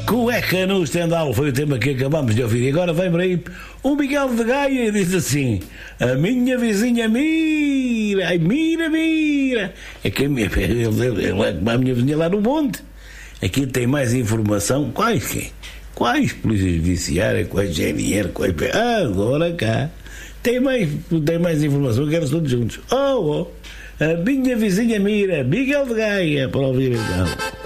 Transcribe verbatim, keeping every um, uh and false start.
Cueca no estendal foi o tema que acabamos de ouvir. E agora vem por aí o Miguel de Gaia e diz assim: a minha vizinha mira, ai mira, mira. É que a minha, ele, ele, ele, a minha vizinha lá no monte. Aqui tem mais informação. Quais quem? Quais polícias judiciárias, quais G N R, quais... Agora cá. Tem mais, tem mais informação, quero todos juntos. Oh, oh. A minha vizinha mira, Miguel de Gaia, para ouvir então.